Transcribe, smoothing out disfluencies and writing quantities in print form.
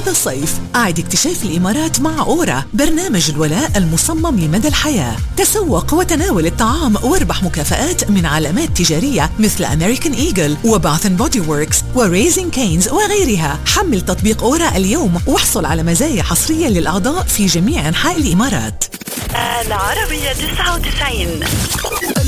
هذا الصيف أعد اكتشاف الإمارات مع أورا، برنامج الولاء المصمم لمدى الحياة. تسوق وتناول الطعام واربح مكافآت من علامات تجارية مثل أمريكان إيجل وباث اند بودي ووركس وريزين كينز وغيرها. حمل تطبيق أورا اليوم واحصل على مزايا حصرية للأعضاء في جميع أنحاء الإمارات. العربية 99.